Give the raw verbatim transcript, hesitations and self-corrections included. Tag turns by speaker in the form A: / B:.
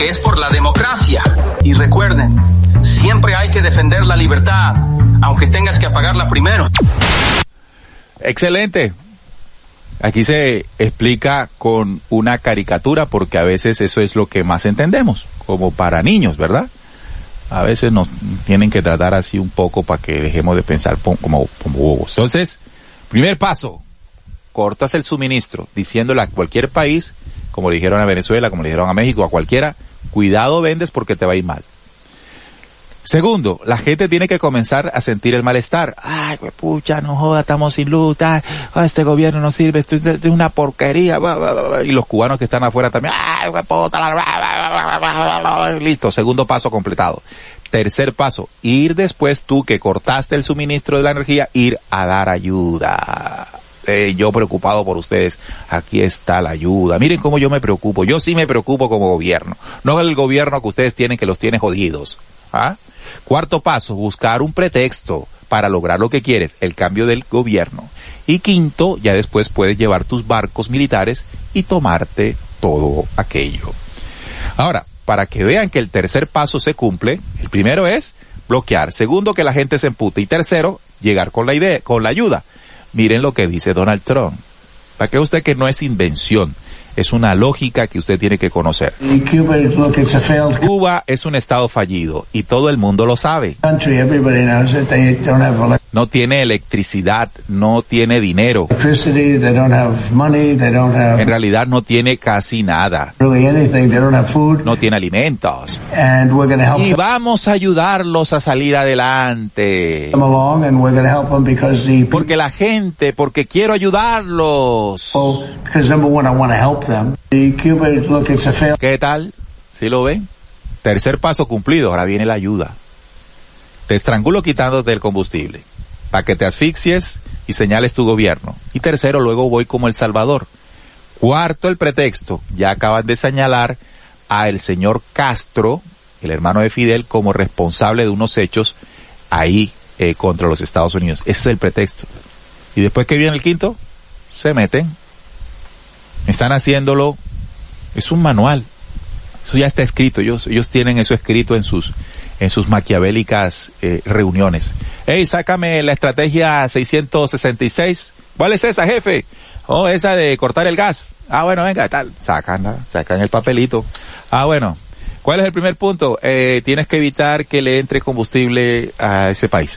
A: Es por la democracia. Y recuerden, siempre hay que defender la libertad, aunque tengas que apagarla primero.
B: Excelente. Aquí se explica con una caricatura porque a veces eso es lo que más entendemos, como para niños, ¿verdad? A veces nos tienen que tratar así un poco para que dejemos de pensar como, como bobos. Entonces, primer paso, cortas el suministro diciéndole a cualquier país, como le dijeron a Venezuela, como le dijeron a México, a cualquiera, cuidado vendes porque te va a ir mal. Segundo, la gente tiene que comenzar a sentir el malestar. Ay, güey, pucha, no joda, estamos sin luz, ay, este gobierno no sirve, esto es una porquería. Y los cubanos que están afuera también, ay, güey, puta, listo, segundo paso completado. Tercer paso, ir después tú que cortaste el suministro de la energía, ir a dar ayuda. Eh, yo preocupado por ustedes, aquí está la ayuda. Miren cómo yo me preocupo, yo sí me preocupo como gobierno, no el gobierno que ustedes tienen que los tiene jodidos. ¿Ah? Cuarto paso, buscar un pretexto para lograr lo que quieres, el cambio del gobierno. Y quinto, ya después puedes llevar tus barcos militares y tomarte todo aquello. Ahora, para que vean que el tercer paso se cumple, el primero es bloquear, segundo que la gente se empute y tercero, llegar con la idea, con la ayuda. Miren lo que dice Donald Trump. Para que usted que no es invención, es una lógica que usted tiene que conocer. Cuba es un estado fallido y todo el mundo lo sabe. No tiene electricidad, no tiene dinero. En realidad no tiene casi nada. No tiene alimentos. Y vamos a ayudarlos a salir adelante. Porque la gente, porque quiero ayudarlos. ¿Qué tal? ¿Sí lo ven? Tercer paso cumplido, ahora viene la ayuda. Te estrangulo quitándote el combustible, para que te asfixies y señales tu gobierno. Y tercero, luego voy como El Salvador. Cuarto, el pretexto, ya acaban de señalar a el señor Castro, el hermano de Fidel, como responsable de unos hechos ahí eh, contra los Estados Unidos. Ese es el pretexto. Y después que viene el quinto, se meten. Están haciéndolo, es un manual, eso ya está escrito, ellos, ellos tienen eso escrito en sus, en sus maquiavélicas eh, reuniones. Hey, sácame la estrategia seiscientos sesenta y seis, ¿cuál es esa, jefe? Oh, esa de cortar el gas. Ah, bueno, venga, tal, sacan, sacan el papelito. Ah, bueno, ¿cuál es el primer punto? Eh, tienes que evitar que le entre combustible a ese país.